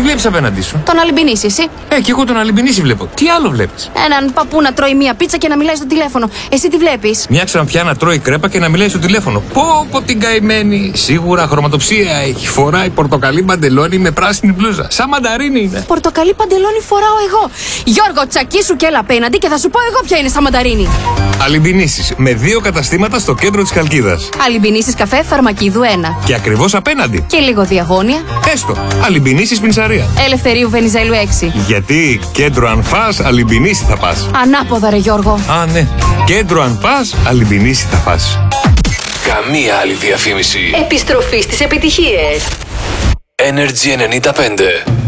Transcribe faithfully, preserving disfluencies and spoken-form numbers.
βλέπεις απέναντί σου? Τον Αλυμπινίση, εσύ. Ε, και εγώ τον Αλυμπινίση βλέπω. Τι άλλο βλέπεις? Έναν παππού να τρώει μία πίτσα και να μιλάει στο τηλέφωνο. Εσύ τι βλέπεις? Μια ξανθιά να τρώει κρέπα και να μιλάει στο τηλέφωνο. Πω πω την καημένη. Σίγουρα χρωματοψία έχει. Φοράει πορτοκαλί παντελόνι με πράσινη μπλούζα. Σαν μανταρίνι είναι. Πορτοκαλί παντελόνι φοράω εγώ. Γιώργο, τσακίσου και έλα απέναντι και θα σου πω εγώ ποια είναι σαν μανταρίνι. Αλυμπινίσεις με δύο καταστήματα στο κέντρο της Χαλκίδας. Αλυμπινίσεις καφέ Φαρμακίδου ένα. Και ακριβώς απέναντι. Και λίγο διαγώνια. Έστω. Αλυμπινίσεις Πινσαρία. Ελευθερίου Βενιζέλου έξι. Γιατί κέντρο αν φας, Αλυμπινίση θα πας. Ανάποδα ρε Γιώργο. Α, ναι. Κέντρο αν πας, Αλυμπινίση θα πας. Καμία άλλη διαφήμιση. Επιστροφή στις επιτυχίες. Energy ενενήντα πέντε.